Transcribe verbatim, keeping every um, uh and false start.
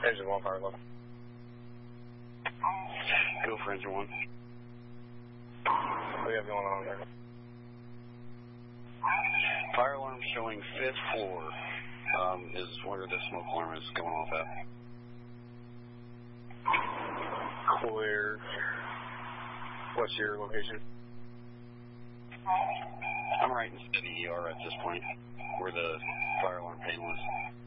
Engine one, fire alarm. Go for engine one. What do you have going on there? Fire alarm showing fifth floor. Um, is where the smoke alarm is going off at. Clear. What's your location? I'm right in city E R at this point, where the fire alarm panel is.